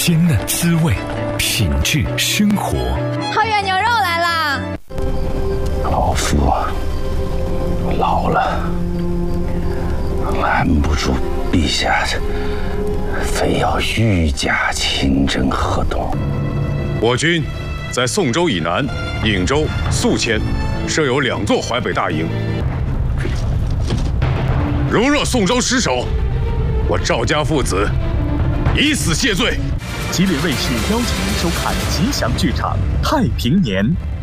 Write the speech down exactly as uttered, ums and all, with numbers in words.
鲜嫩滋味，品质生活。 桃园牛肉来啦！ 老夫啊，老了，拦不住陛下的，非要御驾亲征河东。 我军在宋州以南、颍州、宿迁设有两座淮北大营。如若宋州失守，我赵家父子以死谢罪。 吉林卫视邀请您收看吉祥剧场《太平年》。